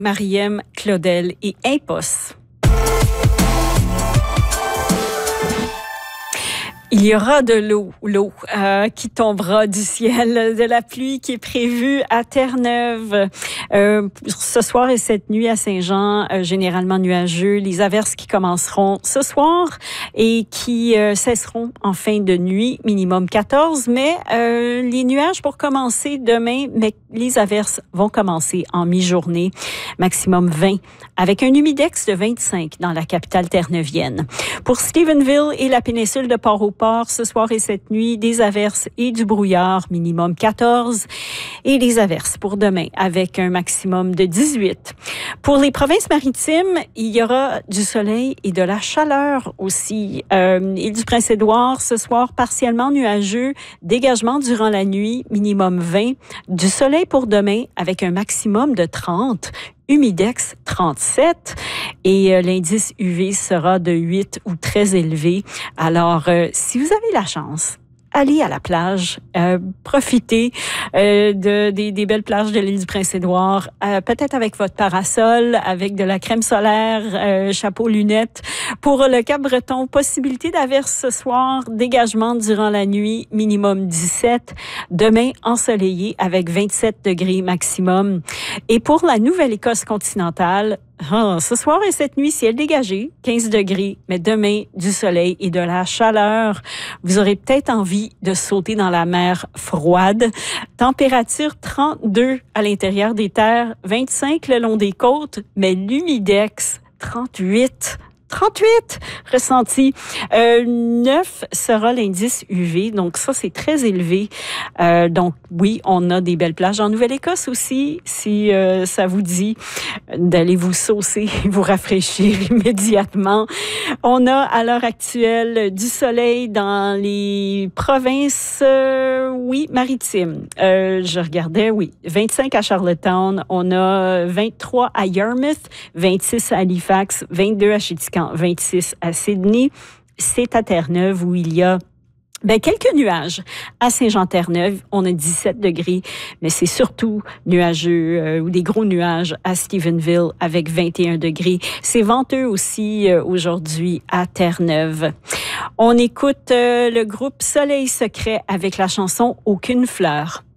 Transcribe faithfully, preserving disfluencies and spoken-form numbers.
Mariem, Claudel et Impos. Il y aura de l'eau, l'eau euh, qui tombera du ciel, de la pluie qui est prévue à Terre-Neuve euh, ce soir et cette nuit à Saint-Jean, euh, généralement nuageux. Les averses qui commenceront ce soir et qui euh, cesseront en fin de nuit, minimum quatorze. Mais euh, les nuages pour commencer demain, mais les averses vont commencer en mi-journée, maximum vingt, avec un humidex de vingt-cinq dans la capitale terre-neuvienne. Pour Stephenville et la péninsule de Port-au-Port, ce soir et cette nuit, des averses et du brouillard, minimum quatorze, et des averses pour demain avec un maximum de dix-huit. Pour les provinces maritimes, il y aura du soleil et de la chaleur aussi. Euh, Île du Prince-Édouard, ce soir, partiellement nuageux, dégagement durant la nuit, minimum vingt, du soleil pour demain avec un maximum de trente. Humidex trente-sept et euh, l'indice U V sera de huit ou très élevé. Alors, euh, si vous avez la chance, allez à la plage, euh, profitez euh, de, des, des belles plages de l'île du Prince-Édouard, euh, peut-être avec votre parasol, avec de la crème solaire, euh, chapeau, lunettes. Pour le Cap-Breton, possibilité d'averse ce soir, dégagement durant la nuit, minimum dix-sept. Demain, ensoleillé avec vingt-sept degrés maximum. Et pour la Nouvelle-Écosse continentale, Ah, ce soir et cette nuit, ciel dégagé, quinze degrés, mais demain, du soleil et de la chaleur. Vous aurez peut-être envie de sauter dans la mer froide. Température trente-deux à l'intérieur des terres, vingt-cinq le long des côtes, mais l'humidex trente-huit. trente-huit ressenti. Euh, neuf sera l'indice U V, donc ça, c'est très élevé. Euh, donc, oui, on a des belles plages en Nouvelle-Écosse aussi, si euh, ça vous dit d'aller vous saucer, vous rafraîchir immédiatement. On a à l'heure actuelle du soleil dans les provinces, euh, oui, maritimes. Euh, je regardais, oui, vingt-cinq à Charlottetown, on a vingt-trois à Yarmouth, vingt-six à Halifax, vingt-deux à Chéticamp, vingt-six à Sydney. C'est à Terre-Neuve où il y a ben, quelques nuages. À Saint-Jean-Terre-Neuve, on a dix-sept degrés, mais c'est surtout nuageux euh, ou des gros nuages à Stephenville avec vingt et un degrés. C'est venteux aussi euh, aujourd'hui à Terre-Neuve. On écoute euh, le groupe Soleil Secret avec la chanson Aucune fleur.